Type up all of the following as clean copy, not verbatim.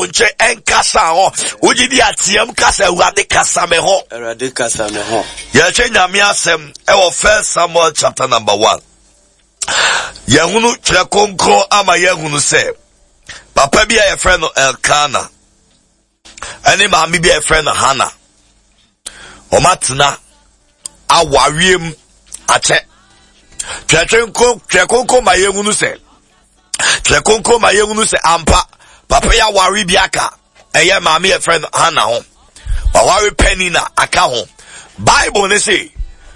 wonche enkasa ho ugidi atiem kasa Awurade kasa me ho ye che nyame asem e wo 1 Samuel chapter number 1 yehunu kire konkro ama yehunu se papa bi a friend Elkanah ani maami bi a friend Hannah omatena awawiem ache Trekonko mayehunu se ampa papa ya wari biaka eye maami a friend Hannah ho wari Penina aka ho Bible ne say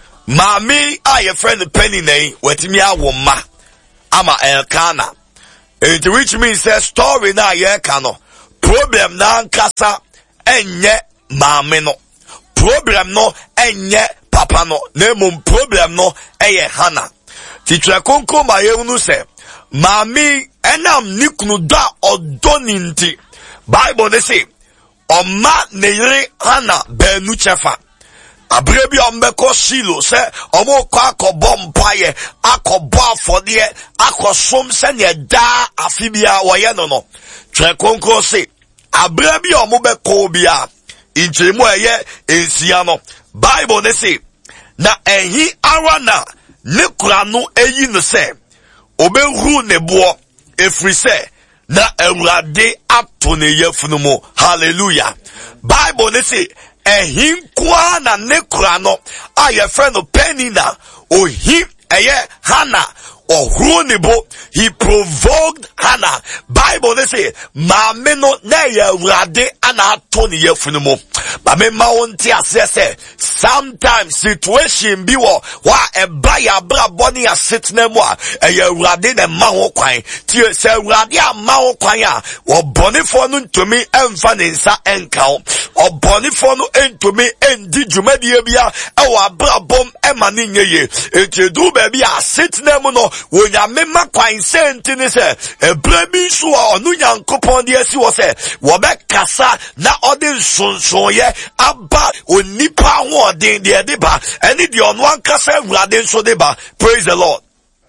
maami a ye friend Penina watimi awoma ama Elkanah which means that story na ye kano problem na nkasa enye maami no problem no enye papa no nemum problem no eye Hannah titwa konko mayehunu se mami enam nikunu da odoninti Bible ne say oma neyire Hannah benu chefa abrebi ombeko Shilo se omo kwa akobọ mpaye akobọ afode akosom se ne da afibia woye no twa konko se abrebi omo beko bia injemu eye ensia no Bible ne say na ehi ara na ne kura no eyi no se obehuru ne bo efri se na Awurade ato ne yafunu mu hallelujah Bible ne say ehi kwa na ne kura no a ye friend no Penina ohi eye Hannah ohuru ne bo he provoked Hannah Bible they say maame no na ye Awurade ana ato ne yafunu mu maame ma wonti asese sometimes situation bi wo wa eba ya bra boni asetna mu a ye Awurade na ma ho kwan ti se Awurade ama ho kwan a wo bonifo no ntumi emfa ne nsa enka ho obonifo no entumi endi dwumadie bia e wo abra bom ema ne nyeye enti du ba bi asetna mu no wonyame makwan senti ne se ebra bi so onu Nyankopon de asi wo se wo be kasa na ode nsonsoye aba onipa ho odin de ba eni de onu ankasa Awurade nso de ba praise the Lord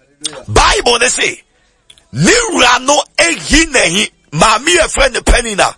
Bible they say ni wura no ehi nehi maami a friend Penina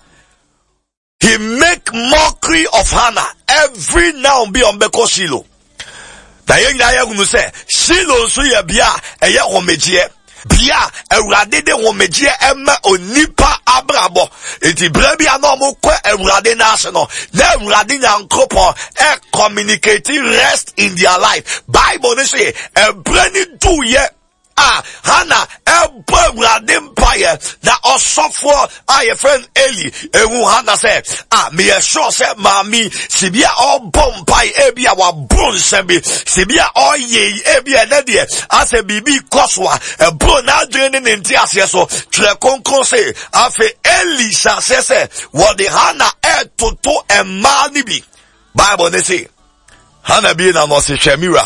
he make mockery of Hannah every now be on beko Shilo da ye nyina ye gunu se Shilo so ye bia eye homegie bia Awurade de homegie ema onipa abrabo enti bra bia no mo kwa Awurade na ase no na Awurade Nyankopon communicating rest in their life Bible they say e bra ni do ye Hannah ebo Awurade mpaye na osofo aye friend Eli ehu Hannah say me sure say mami sibia obom mpaye ebia wa bronsembi sibia oye ebia na de ase bibi koswa ebo na adwene ne nti ase so tire konkon say afe Eli say what the Hannah toto emma ni bi Bible they say Hannah bi na no se hwamira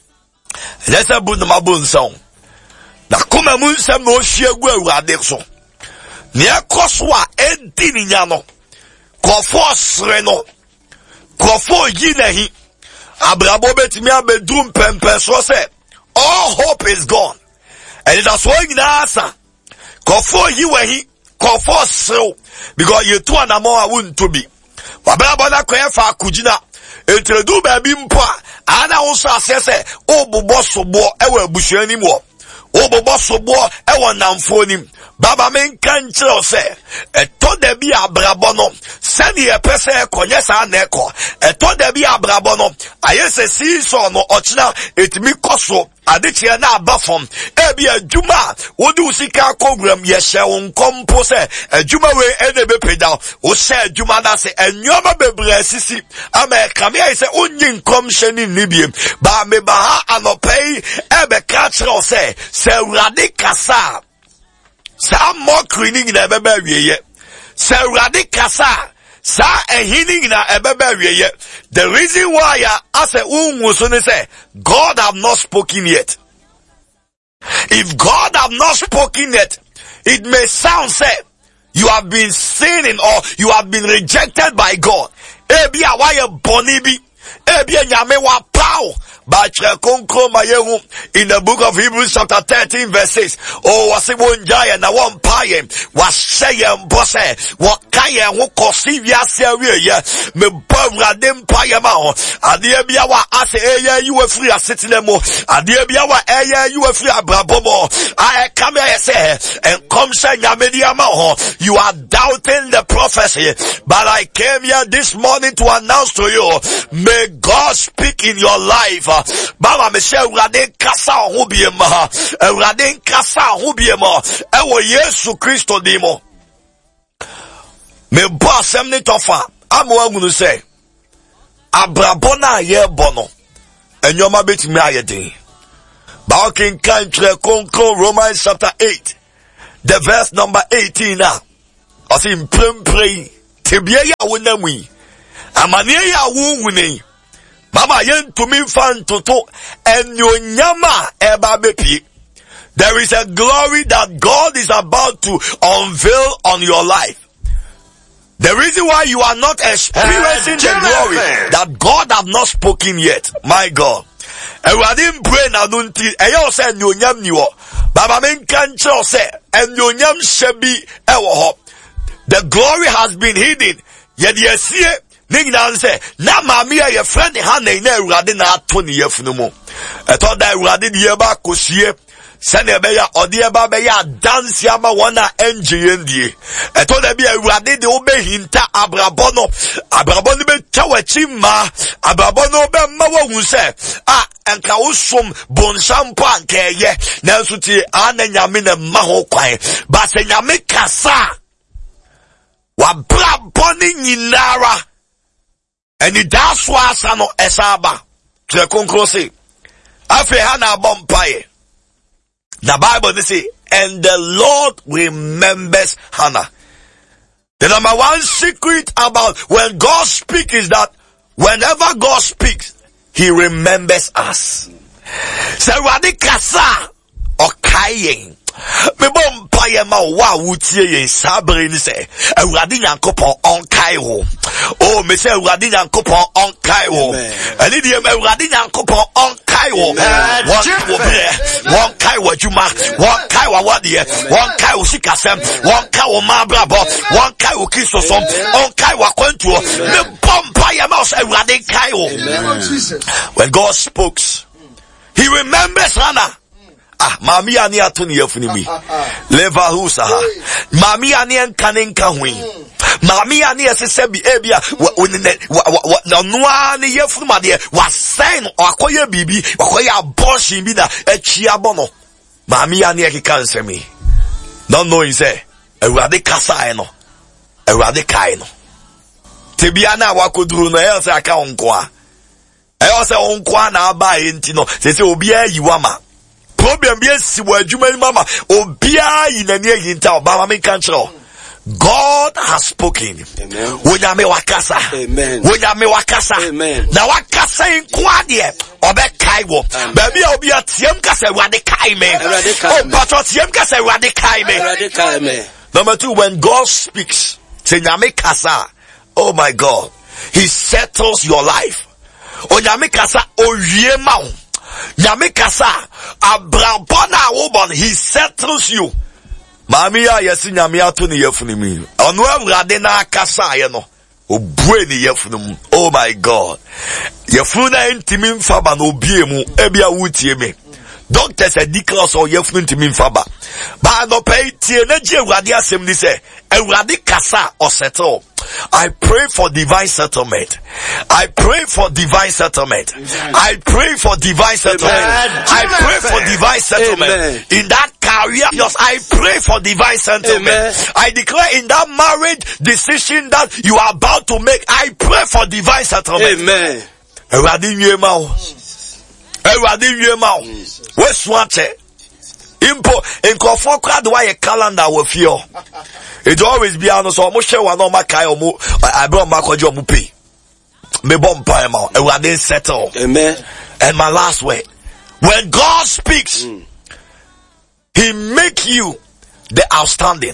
let's bu na mabon song na kuma mun sam no hia gu Awurade so ne ekoso a edi ni nya no kofo sre no kofo yi nahi abrabo betimi abedum pempe so say all hope is gone and that's why nyina asa kofo yi wahi kofo sre because you two anamo a wunto bi wabrabo na kwefa akugina entredu ba bi mpo a ana wo so asese obobo sobo ewa abusuani mu obobo sobo ewo namfo nim baba men kan kire se eto da bi abrabo no sani e pese konye sa na eko eto da bi abrabo no ayese si so no ochina etimi koso adechie na abafom ebi adwuma wodi usika program ye hye won kompo se adwuma we enebe pedal wo hye adwuma na se enyoma bebre asisi ama kame ayese onyi nkom hye ni nibiem ba me ba ha anopei ebe ka kire se Awurade kasa sa mockery ni na ebeba wieye se Awurade kasa sa ehini na ebeba wieye the reason why as a unwuso ne say God have not spoken yet. If God have not spoken yet, it may sound say you have been sinning or you have been rejected by God. Ebi awaye boni bi ebi nyame wa pao in the book of Hebrews chapter 13 verse 6. Oh, wasi wonjaya na wampaye waseye mbose wakaye wukosi viase ya me bawrade mpaye ma ho ade bia wa ase eye you free asetile mo ade bia wa eye you free abrabomo I come here say and come say nyamedi ama ho. You are doubting the prophecy, but I came here this morning to announce to you, may God speak in your life. Baba me say urade kasa ho biema urade kasa ho biema ewo Yesu Kristo dimo me boss em ne tofa amwa gunu say abrabona ye bono enyoma betimi ayedin ba okin kan tre konko Romans chapter 8 the verse number 18 now ose mprempre tebie ya wonamui amane ya wunwuni mama yentumi fan toto enyonyama eba bepi. There is a glory that God is about to unveil on your life. The reason why you are not experiencing the glory that God have not spoken yet, my God. Ewadin brain adunti eyo se enyonyam niwo baba men kancho se enyonyam shebi ewo ho. The glory has been hidden yet yesie nigna say na mami ye friend ha na ewurade na ato ne yefunu mu eto da ewurade de ba kosie sene be ya ode ba be ya dance ama wona enje ndie eto da bi ewurade de obehinta abrabono be tawachi ma abrabono be ma wahu se enka usum bonsampo ankeye na nsuti ananyame na ma ho kwan ba se nyame kasa wa braboni nyinara eni daswa asano esaba tre konkrose afi hana bompaye the Bible they say and the Lord remembers Hannah. The number one secret about when God speaks is that whenever God speaks he remembers us. Se wadi kasa okayen me bompaye ma wa wutie yen sabre ni se ewurade nyankopon onkai ho. Oh, me say ewurade nyankopon onkai ho. Ani die ewurade nyankopon onkai ho. Won kai wo juma, won kai wa wade, won kai wo sikasem, won kai wo mabrabo, won kai wo kisosom, on kai wa kwantuo. Me bompaye ma say ewurade kai ho. When God speaks, he remembers Hannah. Mami ani atuni yefunimi leva husa mami ani enkanenka hui mami ani esesebi ebia na noa ne yefunuma de wasen akoye bibi akoye abortion bi na achia bono mami ani ekika nsemi don't know say ewurade kasa no ewurade kai no tebia na wakoduru no else aka onko a else onko na aba enti no se obi ayiwama problem be si wo adwuma ni mama obia yinani yinta obama me kanchero God has spoken. Amen. Wonyame wakasa. Amen. Wonyame wakasa. Amen. Na wakasa inkwa de obe kai wo. Baby obi atiem kase wade kai me. Oh but atiem kase wade kai me. Wade kai me. Number 2, when God speaks, say nyame kasa. Oh my God. He settles your life. Onyame kasa owie ma wo. Nyame kasa abrabona wobon he settles you. Mami ya yesi nyame ato ne yefunu mi. Ono awurade na kasa ye no. Obue ne yefunu mu. Oh my God. Yefunu na intimi mfaba na obie mu ebia wutie me. Doctor said declare or yefunu intimi mfaba. Ba no pay tie na je awurade asem ni se awurade kasa or settle. I pray for divine settlement. I pray for divine settlement. I pray for divine settlement. I pray for divine settlement. In that career, yes, I pray for divine settlement. I declare in that marriage decision that you are about to make, I pray for divine settlement. Amen. Where's one? Impo nkofo kwad wa ye calendar wo fio it always be ano so mo hwe wa no makai omo abro makoje omo pay me bomb pa ma ewade settle. Amen. And my last word, when God speaks he make you the outstanding.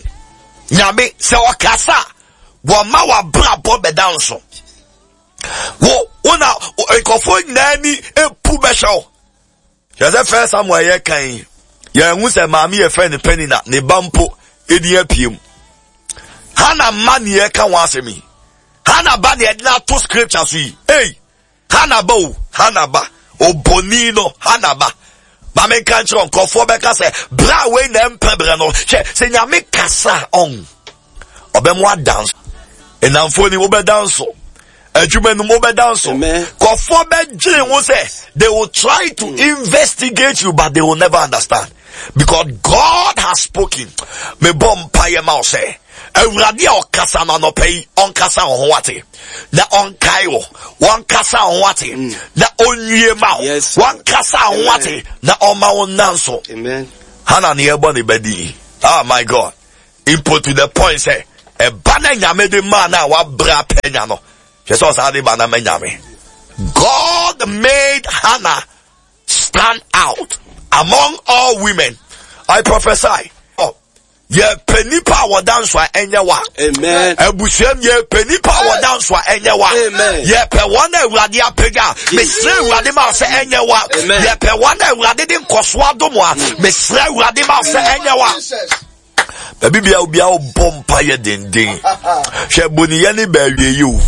Nyame se wakasa wo ma wa bra bo be down so wo Una ekofo nani epu besho. Yase first Samuel ye kan. Ye hu se maami ye friend Penina ne bampo edi apiem. Hana man ye kan wasemi. Hana ba ne na to scriptures yi. Hey. Hana ba obonino Hana ba. Mame kanchiro nkofo beka se bra we na empebre no. Se nyame kasa on. Obemwa dance. Enamfo ni wo be dance. Ejumenu mo be dance. Kofo be jin wo say they will try to investigate you but they will never understand. Because God has spoken. Me bom paye ma say. Ewurade o kasa na no pay on kasa ho wate. Na on kaiwo, one kasa ho wate. Na onwie ma, one kasa ho wate. Na on ma won nanso. Amen. Hana ni ebo ni bedi. Ah my God. Input to the point say e bana nyame de man na wa bra penya no. Jesus ade bana nyame. God made Hannah stand out among all women. I prophesy. Ye penipa wa danswa enyewa. Amen. Ebusiem ye penipa wa danswa enyewa. Amen. Ye pe wana Ewurade apega. Mesre Ewurade ma se enyewa. Ye pe wana Ewurade din koswa domwa. Mesre Ewurade ma se enyewa. Baby bia o bompa ye dindin. She boni ye ni ba wie you.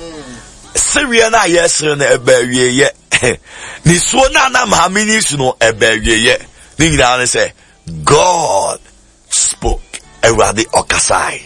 Seria na yesre na ba wie ye. Ni so na mahamini su no e ba wie ye. Ni nyina ne say God spoke. Ewurade okasai.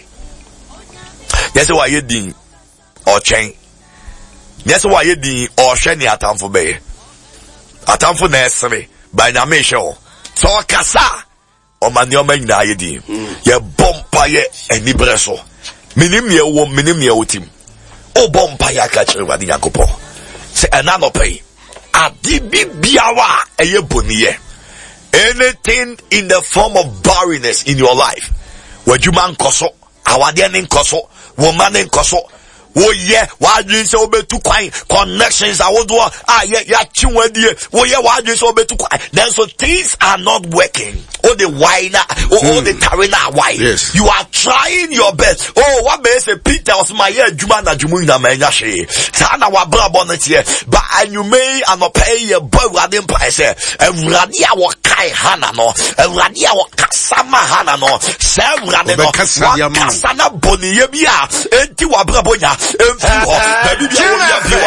Yes, why you din or chain. Yes, why you din or sheni atamfo be. Atamfo na esre by na me show. So okasa o mani o men na ye din. Ye bompa ye eni breso. Minim ye wo minim ye wotim. O bompa ya ka kire Ewurade Yakobon. Se enano pay. Adi bibiawa eye boniye. Anything in the form of barrenness in your life. Where you man koso, awade nin koso, woman nin koso. Oh yeah, why you say obe too quiet? Connections I would do. Yeah, chinwedie. Oh yeah, why you say obe too quiet? Then so things are not working. Oh the whiner, oh the tarina why? Yes. You are trying your best. Oh, what be say Peter was my year juma na jumu na menya she. Sana wa bra bonnet here. But and you may pay your boy wadin price. Ewurade a wo kai Hannah no. Ewurade a wo kasama Hannah no. Se ewurade no. Kasana boni ye bia. Enti wa bra bonya. Baby,